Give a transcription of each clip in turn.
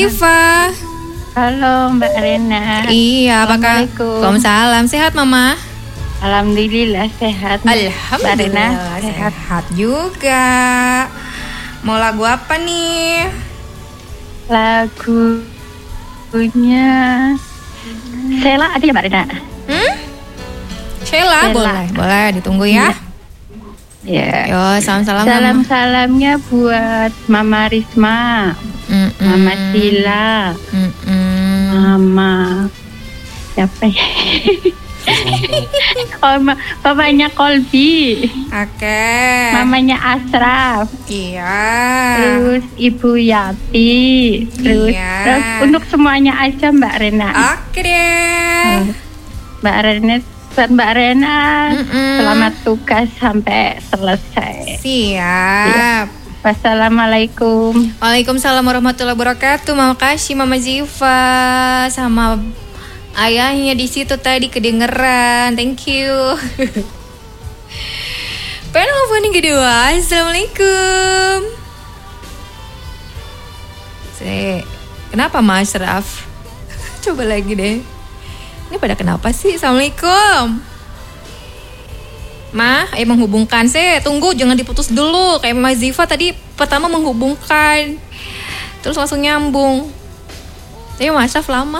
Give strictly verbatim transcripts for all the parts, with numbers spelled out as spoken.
Iva. Halo Mbak Rena. Iya, apakah? Waalaikumsalam. Sehat Mama? Alhamdulillah sehat. Alhamdulillah sehat. sehat juga. Mau lagu apa nih? Lagunya Sheila ada ya Mbak Rena? Hmm? Sheila, Sheila. boleh, boleh ditunggu ya. Ya. Yo, salam-salam. Salam-salamnya buat Mama Risma, Mm-mm. Mama Sila, Mm-mm. Mama siapa ya? Oh, papanya Kolbi. Oke. Okay. Mamanya Asraf. Iya. Terus Ibu Yati. Terus, iya. terus untuk semuanya aja Mbak Rena. Oke deh. Mbak Rena, Mbak Rena, Mm-mm. selamat tugas sampai selesai. Siap. Ya. Wassalamualaikum. Waalaikumsalam warahmatullahi wabarakatuh. Makasih Mama Ziva sama ayahnya di situ tadi kedengeran. Thank you. Pengen ngomongin kedua. Assalamualaikum. Se, kenapa Mas Raf? Coba lagi deh. Ini pada kenapa sih? Assalamualaikum. Ma, eh menghubungkan. Se, tunggu jangan diputus dulu. Kayak Mas Ziva tadi pertama menghubungkan, terus langsung nyambung. Tapi Mas Raf lama.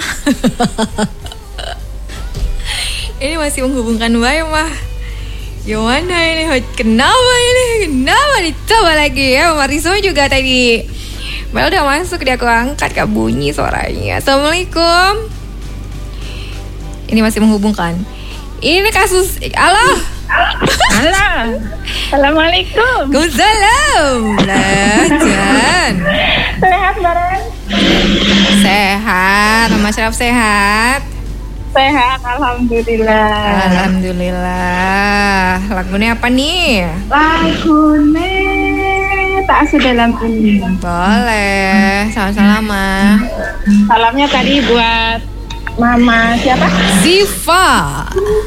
Ini masih menghubungkan baik mah. Gimana ini? Kenapa ini? Kenapa dicoba lagi ya? Mariso juga tadi. Mel udah masuk, dia aku angkat, gak bunyi suaranya. Assalamualaikum. Ini masih menghubungkan. Ini kasus. Halo. Halo. Assalamualaikum. Waalaikumsalam. Lah, Jan. Sehat bareng. Sehat, Mama Syaraf sehat. Sehat, alhamdulillah. Alhamdulillah. Lagunya apa nih? Lagunya Tak Sedalam Ini. Boleh. Salam-salam, Ma. Salamnya tadi buat Mama siapa? Ziva.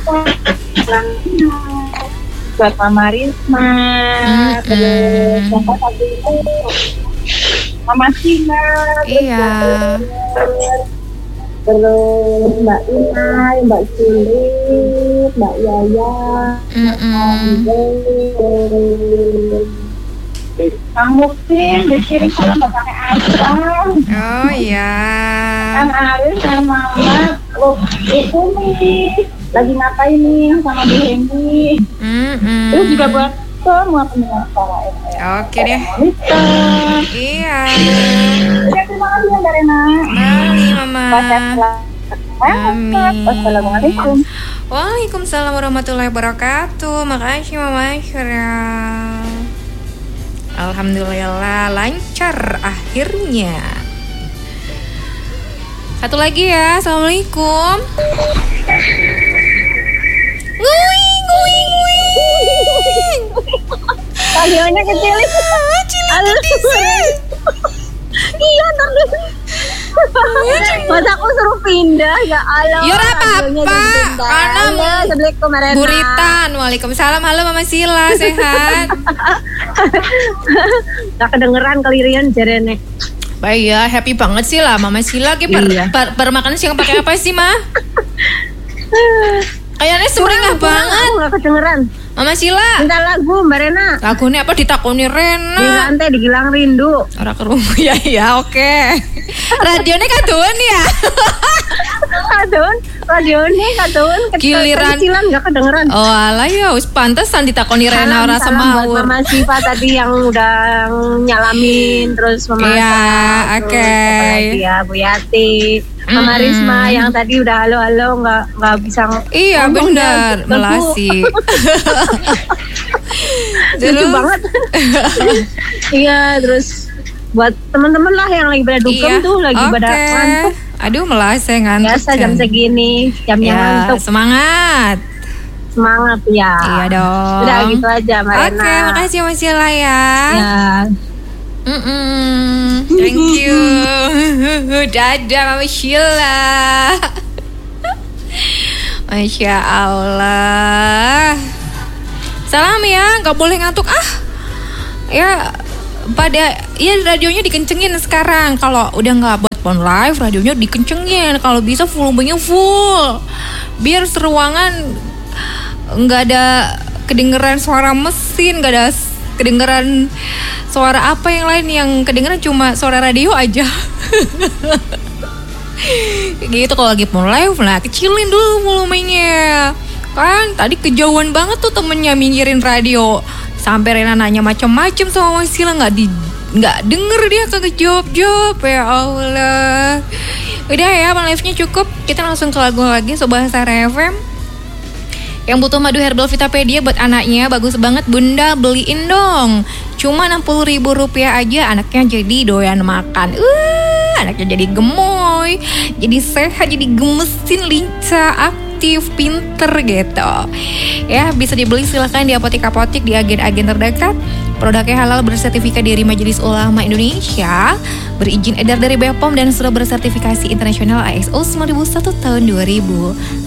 Buat Mama Risma. Mm-hmm. Terus siapa tadi itu? Mama Sina. Iya. Terus Mbak Inai, Mbak Sulit, Mbak Yaya, Mm-mm. Kang Muksin, dikirim salam pakai Asraf. Oh iya. Kang Arif sama Mama, oh, itu nih lagi ngapain nih sama Bu Hendy. Mm-mm. Terus juga buat semua pendengar suara F M. Oke deh. Iya. Ya, terima kasih ya Mbak Rena. Mari Mama. Amin. Wassalamualaikum. Waalaikumsalam warahmatullahi wabarakatuh. Makasih Mama Syaraf. Alhamdulillah lancar akhirnya. Satu lagi ya. Assalamualaikum. Nguing, nguing, nguing. Radionya kecil. Cilik kecil. Iya, ntar dulu. Masa aku suruh pindah, ya Allah. Ya apa-apa. Karena sebelum kemarin. Buritan. Waalaikumsalam. Halo Mama Sila, sehat. Gak kedengeran kelirian jarene. Baik ya, happy banget sih lah Mama Sila. Ki per, iya. per, per makan siang pakai apa sih, Ma? Kayaknya sumringah banget. Aku gak kedengeran. Mama Sila. Minta lagu Mbak Rena. Lagunya apa ditakoni Rena? Di lantai digilang rindu. Orang kerungu ya ya oke. Okay. Radionya kadoan ya. Kadoan, radionya kadoan. Giliran kecilan gak kedengeran. Oh alah ya, wis pantesan ditakoni Rena ora semawur. Buat Mama Siva tadi yang udah nyalamin, terus Mama Iya, oke. Okay. Ya Bu Yati. Mama mm-hmm. Risma yang tadi udah halo-halo nggak nggak bisa iya benar melasi. Lucu banget. Iya terus buat teman-teman lah yang lagi pada dugem iya. tuh lagi okay. pada ngantuk. Aduh melasi ngantuk. Biasa jam segini jamnya ya, ngantuk. Semangat. Semangat ya. Iya dong. Udah gitu aja Marina. Oke okay, makasih Mas Sila ya. Ya. Mm-mm. Thank you. Dadah Mama Sheila. Masya Allah. Salam ya, gak boleh ngantuk ah. Ya pada ya radionya dikencengin sekarang. Kalau udah gak buat telepon live, radionya dikencengin, kalau bisa volumenya full, biar seruangan nggak ada kedengeran suara mesin, nggak ada kedengeran suara apa yang lain, yang kedengeran cuma suara radio aja. Gitu kalau lagi phone live, nah kecilin dulu volumenya. Kan tadi kejauhan banget tuh temennya minggirin radio, sampai Rena nanya macam-macam sama Mas Sila, nggak di nggak denger dia, kagak jawab-jawab. Ya Allah. Udah ya, live-nya cukup, kita langsung ke lagu lagi. Sobat Sara F M yang butuh madu herbal Vitapedia buat anaknya, bagus banget bunda, beliin dong. Cuma enam puluh ribu rupiah aja, anaknya jadi doyan makan. Uh, anaknya jadi gemoy, jadi sehat, jadi gemesin, lincah, aktif, pinter gitu. Ya, bisa dibeli silahkan di apotek-apotek, di agen-agen terdekat. Produknya halal, bersertifikat dari Majelis Ulama Indonesia, berizin edar dari B P O M, dan sudah bersertifikasi internasional I S O sembilan ribu satu tahun dua ribu.